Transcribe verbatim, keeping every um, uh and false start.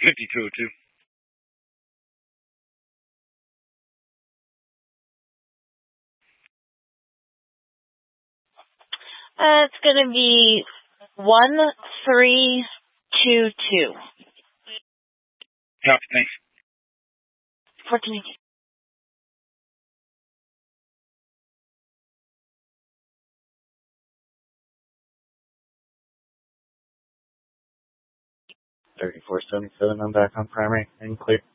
fifty-two oh two. Uh, it's going to be one three two two. Copy, thanks. fourteen. thirty-four seventy-seven, I'm back on primary and clear.